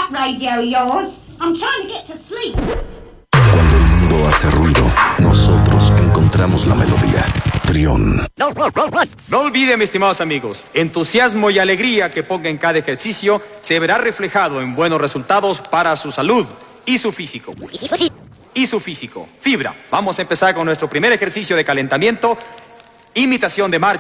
that radio of yours. I'm trying to get to sleep. Cuando el mundo hace ruido, nosotros encontramos la melodía. Trión. No olviden, mis estimados amigos, entusiasmo y alegría que ponga en cada ejercicio se verá reflejado en buenos resultados para su salud y su físico. Fibra. Vamos a empezar con nuestro primer ejercicio de calentamiento, imitación de marcha.